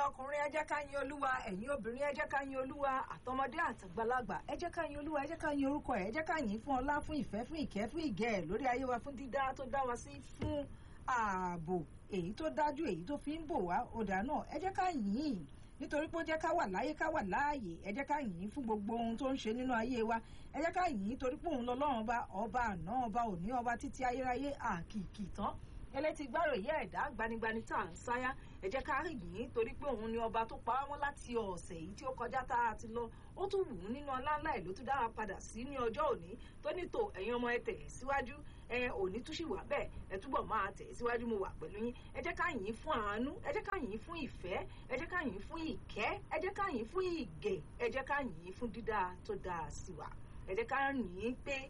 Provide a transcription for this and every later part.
ọkùnrin ẹ jẹ́ ká yin Olúwa, ẹ̀yin obìnrin ẹ jẹ́ ká yin Olúwa, àtọmọdé àtàgbàlagbà ẹ jẹ́ ká yin Olúwa, ẹ jẹ́ ká yin orúkọ ẹ̀, ẹ jẹ́ ká yin fún ọlá, fún ìfẹ́, fún ìkẹ́, fún ìgẹ̀ ẹ̀ lórí ayé wa, fún dídá tó dá wa sí, fún ààbò èyí tó dájú, èyí tó fi ń bò wá. Ọ̀dà náà ẹ jẹ́ ká yìn nítorí pé ó jẹ́ ká wà láyé, ká wà láàyè. Ẹ jẹ́ ká yìn fún gbogbo ohun tó ń ṣe nínú ayé wa. Ẹ jẹ́ ká yìn torí pé òun lọ́lọ́run ọba àná, ọba òní, ọba títí ayérayé, àkìkì tán ẹlẹ́tì gbáròyé ẹ̀dá gbanigbani tá à ń sáyá. Ẹ jẹ́ ká yìn torí pé òun ni ọba tó pa wá mọ́ láti ọ̀sẹ̀ yìí tí ó kọjá tá a ti lọ. Ó tún wù ú nínú ọlá ńlá ẹ̀ ló tún dá wa padà sí ní ọjọ́ òní tó ní tò ẹ̀yin ọmọ ẹ tẹ̀ síwájú, òní tún sì wà bẹ́ẹ̀, ẹ túbọ̀ máa tẹ̀ síwájú, mo wà pẹ̀lú yín. Ẹ jẹ́ ká yìn fún àánú, ẹ jẹ́ ká yìn fún ìfẹ́, ẹ jẹ́ ká yìn fún ìkẹ́, ẹ jẹ́ ká yìn fún ìgẹ̀, ẹ jẹ́ ká yìn fún dídá tó dáa sí wa. Ẹ jẹ́ ká yìn pé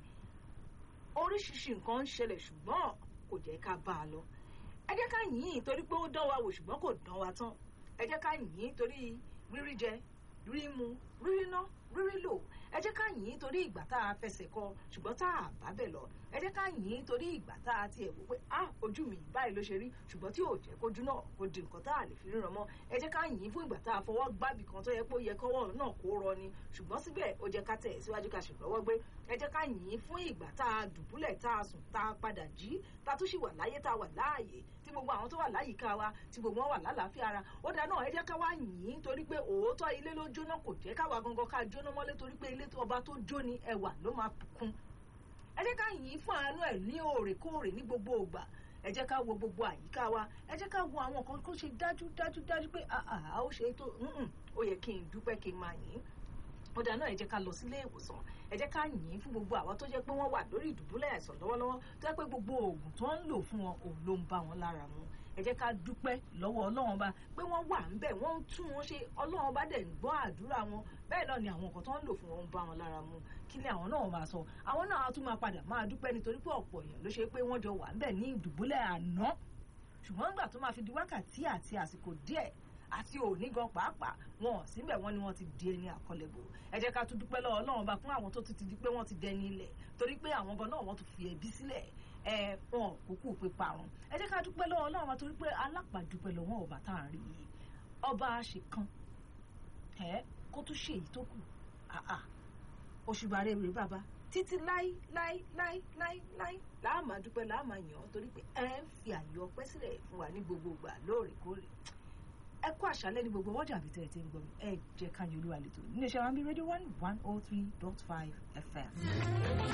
oríṣiríṣi nǹkan ń ṣẹlẹ̀ ṣùgbọ́n kò jẹ́ ká bá a lọ. Ẹ jẹ́ ká yìn torí pé ó dán wa wò ṣùgbọ́n kò dán wa tán. Ẹ jẹ́ ká yìn torí rírí jẹ, rírí mu, rírí ná, rírí lò. Ẹ jẹ́ ká yìn torí ìgbà tá a fẹsẹ̀ kọ ṣùgbọ́n tá a bá bẹ̀ lọ. Ẹ jẹ́ ká yìn torí ìgbà tá a tiẹ̀ wò pé ojú mi báyìí ló ṣe rí ṣùgbọ́n tí ò jẹ́ kójú náà kò di nǹkan tá a lè fi ríran mọ́. Ẹ jẹ́ ká yìn fún ìgbà tá a fọwọ́ gbábì kan tó yẹ pé ó yẹ kọ́wọ́ náà kó rọ ni ṣùgbọ́n síbẹ̀ ó jẹ́ ká tẹ̀ síwájú ká ṣèlọ́wọ́ gbé. Ẹ jẹ́ ká yìn fún ìgbà tá a dùbúlẹ̀, tá a sùn, tá a padà jí, tá a tún sì wà láyé, tá a wà láàyè, tí gbogbo àwọn tó wà láyìíká wa tí gbogbo wọn wà lálàáfíà ara. Ó dáa náà ẹ jẹ́ ká wá yìn torí pé òótọ́ ilé ló jóná, kò jẹ́ káwa gangan ká jóná mọ́lé torí pé ilé ọba tó jó ni ẹwà ló máa kún. Ẹ jẹ́ ká yìn fún àánú ẹ̀ ní òrèkóòrè ní gbogbo ìgbà. Ẹ jẹ́ ká wo gbogbo àyíká wa, ẹ jẹ́ ká wo àwọn nǹkan kó ṣe dájú pé ó ṣe tó ó yẹ kí n dúpẹ́ kí n máa yìn. Ó dáa náà ẹ jẹ́ ká lọ sílé ìwòsàn, ẹ jẹ́ ká yìn fún gbogbo àwọn tó jẹ́ pé wọ́n wà lórí ìdùbúlẹ̀ àìsàn lọ́wọ́lọ́wọ́ tó jẹ́ pé gbogbo oògùn tó ń lò fún wọn òun ló ń bá wọn lára mu. Ẹ jẹ́ ká dúpẹ́ lọ́wọ́ Ọlọ́run Ọba pé wọ́n wà ńbẹ̀, wọ́n ń tún wọn ṣe, Ọlọ́run Ọba dẹ̀ ń gbọ́ àdúrà wọn. Bẹ́ẹ̀ náà ni àwọn nǹkan tó ń lò fún wọn ń bá wọn lára mu. Kí ni àwọn náà máa sọ? Àwọn náà á tún máa padà máa dúpẹ́ nítorí pé ọ̀pọ̀ èèyàn ló ṣe pé wọ́n jọ wà ńbẹ̀ ní ìdùbúlẹ̀ àná ṣùgbọ́n nígbà tó máa fi di wákàtí àti àsìkò díẹ̀ àti òní gan pàápàá wọn síbẹ̀ wọ́n ní wọ́n ti di ẹni àkọlẹ̀bò. Ẹ jẹ́ ká tún dúpẹ́ lọ́wọ́ Ọlọ́run Ọba fún àwọn tó ti di pé wọ́n ti dẹni ilẹ̀ torí pé àwọn gan náà wọ́n tún fi ẹbí sílẹ̀ wọn kúkú pé parun. Ẹ jẹ́ ká dúpẹ́ lọ́wọ́ Ọlọ́run Ọba torí pé alápàdúpẹ́ lọ́wọ́ ọba tá à ń rí yìí ọba àṣekan kó tún ṣe èyí tó kù òṣùbà rere bàbá títí láí láà máa dúpẹ́ láà máa yàn án torí pé ẹ ń fi àyè ọpẹ́ sílẹ̀ fún wa ní gbogbo ìgbà lóòrèkóòrè. Ẹ kú àṣálẹ́ ní gbogbo wọ́n dàbí tẹ̀ ń gbọ́ mi. Ẹ jẹ́ ká yin Olúwa lẹ́tọ̀ọ́ nínú iṣẹ́ wa ń bí rédíò 103.5 FM.